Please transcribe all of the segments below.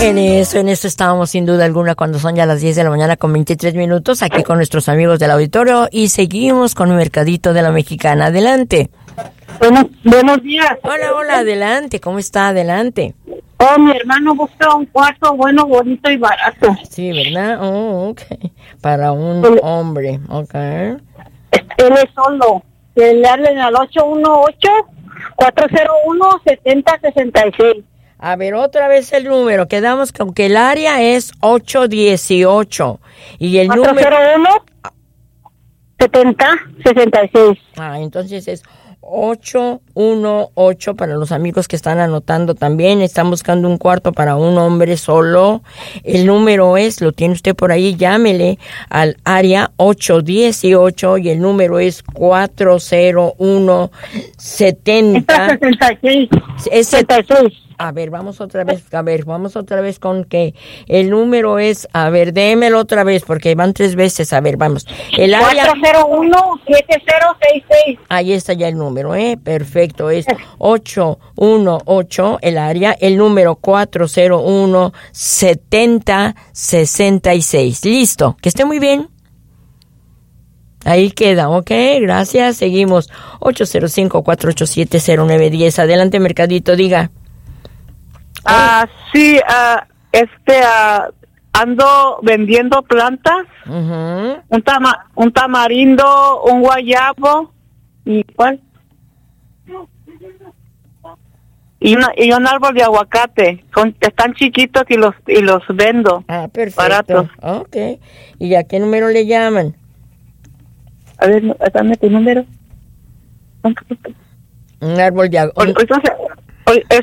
En eso estábamos sin duda alguna cuando son ya las 10 de la mañana con 23 minutos aquí con nuestros amigos del auditorio y seguimos con el Mercadito de la Mexicana. Adelante. Buenos días. Hola, adelante. ¿Cómo está? Adelante. Oh, mi hermano busca un cuarto bueno, bonito y barato. Sí, ¿verdad? Oh, ok. Para un hombre, ok. Él es solo. Que le hablen al 818-401-7066. A ver, otra vez el número. Quedamos con que el área es 818. Y el 401 7066. Entonces es 818 para los amigos que están anotando también. Están buscando un cuarto para un hombre solo. El número es, lo tiene usted por ahí, llámele al área 818 y el número es 401 70 66. Es 76. A ver, vamos otra vez con que el número es, démelo otra vez porque van 3 veces, vamos. El área 401-7066. Ahí está ya el número, perfecto, es 818 el área, el número 401-7066. Listo, que esté muy bien. Ahí queda, ok, gracias, seguimos. 805-487-0910. Adelante, Mercadito, diga. Sí, ando vendiendo plantas. Uh-huh. Un tamarindo, un guayabo y ¿cuál? Y un árbol de aguacate. Están chiquitos y los vendo. Perfecto. Baratos. Okay. ¿Y a qué número le llaman? A ver, dame tu número. Un árbol de aguacate. Entonces, es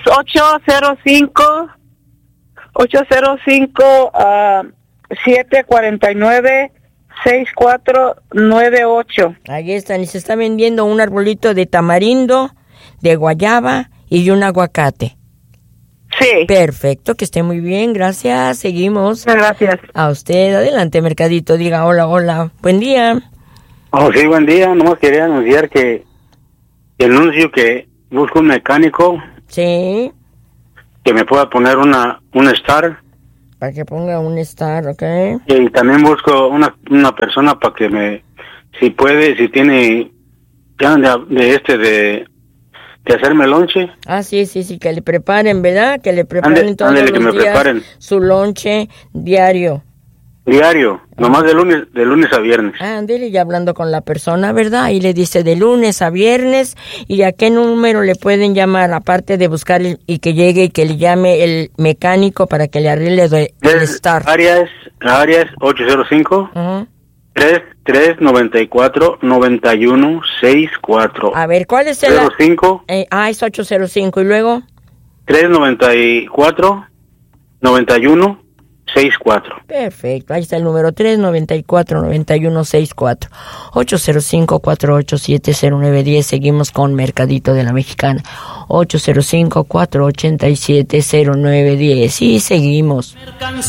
805-749-6498. Ahí están, y se está vendiendo un arbolito de tamarindo, de guayaba y de un aguacate. Sí. Perfecto, que esté muy bien, gracias, seguimos. Gracias. A usted, adelante, Mercadito, diga hola, buen día. Sí, buen día, nomás quería anunciar que el anuncio que busco un mecánico. Sí. Que me pueda poner una Star. Para que ponga un Star, ¿ok? Y también busco una persona para que si tiene ganas de hacerme lonche. Sí, que le preparen, ¿verdad? Que le preparen todos los días preparen su lonche diario. Nomás de lunes a viernes. Ándele, ya hablando con la persona, ¿verdad? Y le dice de lunes a viernes. ¿Y a qué número le pueden llamar? Aparte de buscar y que llegue y que le llame el mecánico para que le arregle el Star. La área es 805 uh-huh. 391-9164. A ver, ¿cuál es el? 05. Es 805. ¿Y luego? 394-9164. Perfecto, ahí está el número 394-9164. 805-487-0910. Seguimos con Mercadito de la Mexicana. 805-487-0910. Y seguimos.